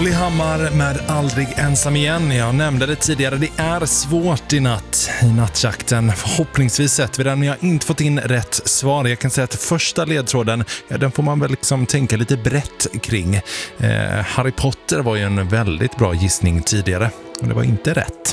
Hammar med Aldrig ensam igen. Jag nämnde det tidigare, det är svårt i nattjakten. Förhoppningsvis sätter vi den, men jag har inte fått in rätt svar. Jag kan säga att första ledtråden, den får man väl liksom tänka lite brett kring. Harry Potter var ju en väldigt bra gissning tidigare, men det var inte rätt.